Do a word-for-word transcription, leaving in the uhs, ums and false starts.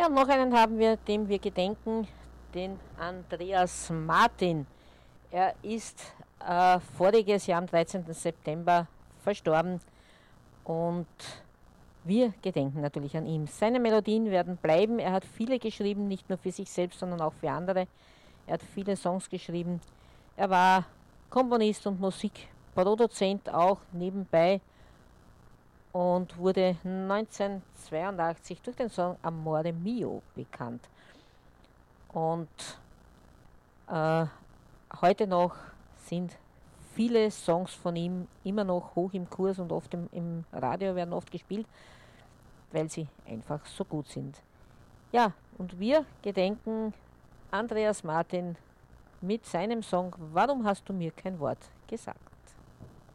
Ja, und noch einen haben wir, dem wir gedenken, den Andreas Martin. Er ist äh, voriges Jahr am dreizehnten September verstorben und wir gedenken natürlich an ihn. Seine Melodien werden bleiben. Er hat viele geschrieben, nicht nur für sich selbst, sondern auch für andere. Er hat viele Songs geschrieben. Er war Komponist und Musikproduzent auch nebenbei und wurde neunzehnhundertzweiundachtzig durch den Song Amore Mio bekannt. Und äh, heute noch sind viele Songs von ihm immer noch hoch im Kurs und oft im, im Radio werden oft gespielt, weil sie einfach so gut sind. Ja, und wir gedenken Andreas Martin mit seinem Song Warum hast du mir kein Wort gesagt?